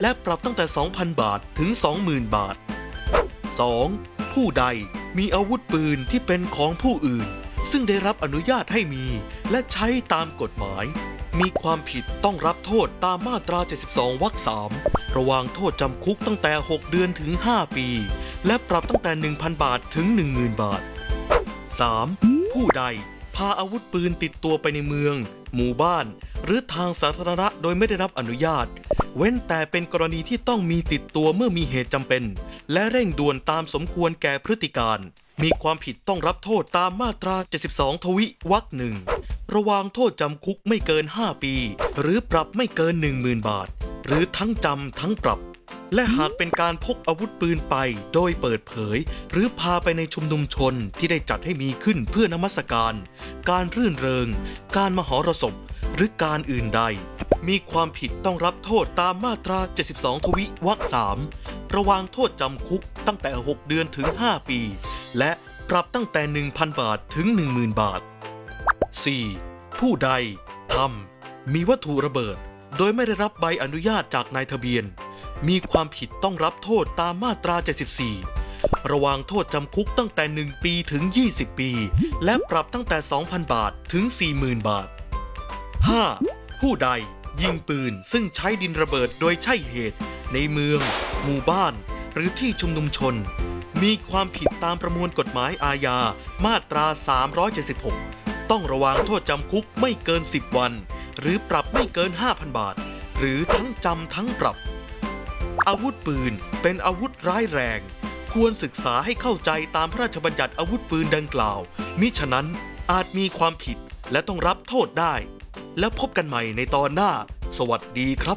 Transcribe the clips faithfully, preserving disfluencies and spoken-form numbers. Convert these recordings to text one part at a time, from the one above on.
และปรับตั้งแต่ สองพัน บาทถึง สองหมื่น บาท สอง. ผู้ใดมีอาวุธปืนที่เป็นของผู้อื่นซึ่งได้รับอนุญาตให้มีและใช้ตามกฎหมายมีความผิดต้องรับโทษตามมาตรา เจ็ดสิบสอง วรรค สาม ระวางโทษจำคุกตั้งแต่ หก เดือนถึง ห้า ปีและปรับตั้งแต่ หนึ่งพัน บาทถึง หนึ่งหมื่น บาท สาม. ผู้ใดพาอาวุธปืนติดตัวไปในเมืองหมู่บ้านหรือทางสาธารณะโดยไม่ได้รับอนุญาตเว้นแต่เป็นกรณีที่ต้องมีติดตัวเมื่อมีเหตุจำเป็นและเร่งด่วนตามสมควรแก่พฤติการมีความผิดต้องรับโทษตามมาตรา เจ็ดสิบสอง ทวิวรรคหนึ่งระวางโทษจำคุกไม่เกิน ห้า ปีหรือปรับไม่เกิน หนึ่งหมื่น บาทหรือทั้งจำทั้งปรับและหากเป็นการพกอาวุธปืนไปโดยเปิดเผยหรือพาไปในชุมนุมชนที่ได้จัดให้มีขึ้นเพื่อนมัสการการรื่นเริงการมหรสพหรือการอื่นใดมีความผิดต้องรับโทษตามมาตรา เจ็ดสิบสอง ทวิวรรค สาม ระวางโทษจำคุกตั้งแต่ หก เดือนถึง ห้า ปีและปรับตั้งแต่ หนึ่งพัน บาทถึง หนึ่งหมื่น บาท สี่. ผู้ใดทำมีวัตถุระเบิดโดยไม่ได้รับใบอนุญาตจากนายทะเบียนมีความผิดต้องรับโทษตามมาตรา เจ็ดสิบสี่ ระวางโทษจำคุกตั้งแต่ หนึ่ง ปีถึง ยี่สิบ ปีและปรับตั้งแต่ สองพัน บาทถึง สี่หมื่น บาท ห้า. ผู้ใดยิงปืนซึ่งใช้ดินระเบิดโดยใช่เหตุในเมืองหมู่บ้านหรือที่ชุมนุมชนมีความผิดตามประมวลกฎหมายอาญามาตรา สามร้อยเจ็ดสิบหก ต้องระวางโทษจำคุกไม่เกิน สิบ วันหรือปรับไม่เกิน ห้าพัน บาทหรือทั้งจำทั้งปรับอาวุธปืนเป็นอาวุธร้ายแรงควรศึกษาให้เข้าใจตามพระราชบัญญัติอาวุธปืนดังกล่าวมิฉะนั้นอาจมีความผิดและต้องรับโทษได้แล้วพบกันใหม่ในตอนหน้าสวัสดีครับ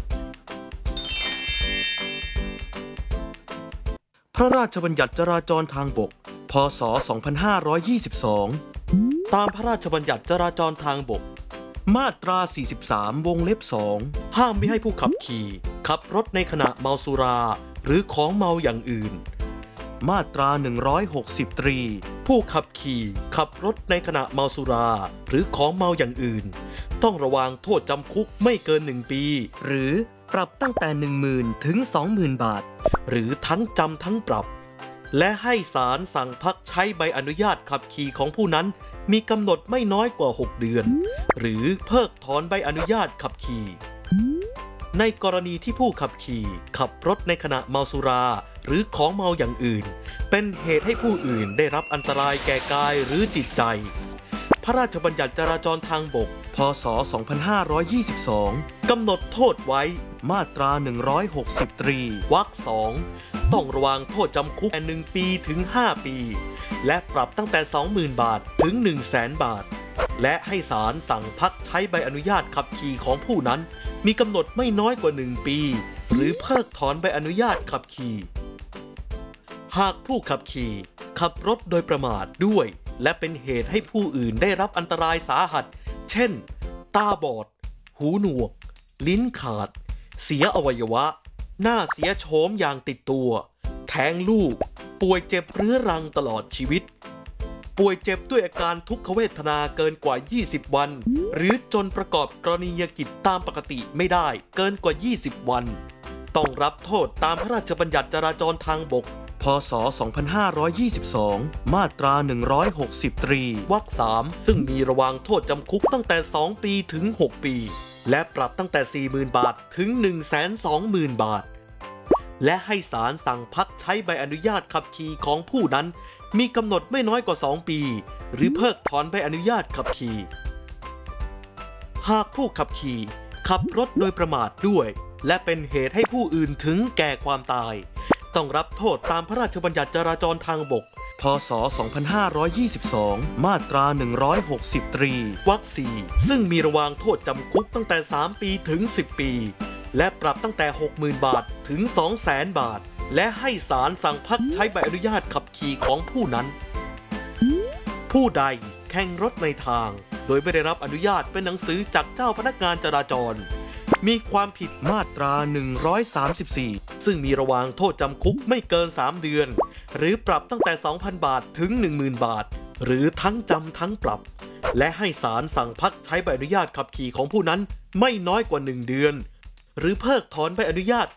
พระราชบัญญัติจราจรทางบกพ.ศ. สองพันห้าร้อยยี่สิบสองตามพระราชบัญญัติจราจรทางบกมาตรา สี่สิบสาม วงเล็บ สอง ห้ามไม่ให้ผู้ขับขี่ขับรถในขณะเมาสุราหรือของเมาอย่างอื่นมาตรา หนึ่งร้อยหกสิบ ตรีผู้ขับขี่ขับรถในขณะเมาสุราหรือของเมาอย่างอื่นต้องระวางโทษจำคุกไม่เกิน หนึ่ง ปีหรือปรับตั้งแต่ หนึ่งหมื่น ถึง สองหมื่น บาทหรือทั้งจำทั้งปรับและให้ศาลสั่งพักใช้ใบอนุญาตขับขี่ของผู้นั้นมีกำหนดไม่น้อยกว่า หก เดือนหรือเพิกถอนใบอนุญาตขับขี่ในกรณีที่ผู้ขับขี่ขับรถในขณะเมาสุราหรือของเมาอย่างอื่นเป็นเหตุให้ผู้อื่นได้รับอันตรายแก่กายหรือจิตใจพระราชบัญญัติจราจรทางบกพ.ศ. สองพันห้าร้อยยี่สิบสองกำหนดโทษไว้มาตรา หนึ่งร้อยหกสิบ ตรีวรรค สองต้องระวางโทษจำคุกหนึ่งปีถึง ห้า ปีและปรับตั้งแต่ สองหมื่น บาทถึง หนึ่งแสน บาทและให้ศาลสั่งพักใช้ใบอนุญาตขับขี่ของผู้นั้นมีกำหนดไม่น้อยกว่า หนึ่ง ปีหรือเพิกถอนใบอนุญาตขับขี่หากผู้ขับขี่ขับรถโดยประมาทด้วยและเป็นเหตุให้ผู้อื่นได้รับอันตรายสาหัสเช่นตาบอดหูหนวกลิ้นขาดเสียอวัยวะหน้าเสียโฉมอย่างติดตัวแท้งลูกป่วยเจ็บเรื้อรังตลอดชีวิตป่วยเจ็บด้วยอาการทุกขเวทนาเกินกว่า ยี่สิบ วันหรือจนประกอบกรณียกิจตามปกติไม่ได้เกินกว่า ยี่สิบ วันต้องรับโทษตามพระราชบัญญัติจราจรทางบกพ.ศ. สองพันห้าร้อยยี่สิบสองมาตรา หนึ่งร้อยหกสิบ ตรีวรรค สาม ซึ่งมีระวางโทษจำคุกตั้งแต่ สอง ปีถึง หก ปีและปรับตั้งแต่ สี่หมื่น บาทถึง หนึ่งแสนสองหมื่น บาทและให้ศาลสั่งพักใช้ใบอนุญาตขับขี่ของผู้นั้นมีกำหนดไม่น้อยกว่า สอง ปีหรือเพิกถอนใบอนุญาตขับขี่หากผู้ขับขี่ขับรถโดยประมาทด้วยและเป็นเหตุให้ผู้อื่นถึงแก่ความตายต้องรับโทษตามพระราชบัญญัติจราจรทางบกพ.ศ. สองพันห้าร้อยยี่สิบสองมาตรา หนึ่งร้อยหกสิบ ตรีวรรค สี่ซึ่งมีระวางโทษจำคุกตั้งแต่ สาม ปีถึง สิบ ปีและปรับตั้งแต่ หกหมื่น บาทถึง สองแสน บาทและให้ศาลสั่งพักใช้ใบอนุญาตขับขี่ของผู้นั้นผู้ใดแข่งรถในทางโดยไม่ได้รับอนุญาตเป็นหนังสือจากเจ้าพนักงานจราจรมีความผิดมาตรา หนึ่งร้อยสามสิบสี่ ซึ่งมีระวางโทษจำคุกไม่เกิน สาม เดือนหรือปรับตั้งแต่ สองพัน บาทถึง หนึ่งหมื่น บาทหรือทั้งจำทั้งปรับและให้ศาลสั่งพักใช้ใบอนุญาตขับขี่ของผู้นั้นไม่น้อยกว่า หนึ่ง เดือนหรือเพิกถอนใบอนุญาต